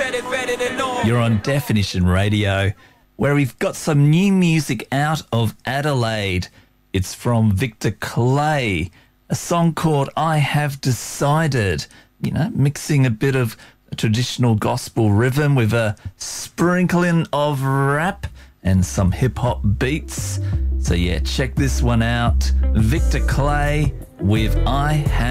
You're on Definition Radio, where we've got some new music out of Adelaide. It's from Victor Clay, a song called I Have Decided, mixing a bit of a traditional gospel rhythm with a sprinkling of rap and some hip-hop beats. So yeah, check this one out. Victor Clay with I Have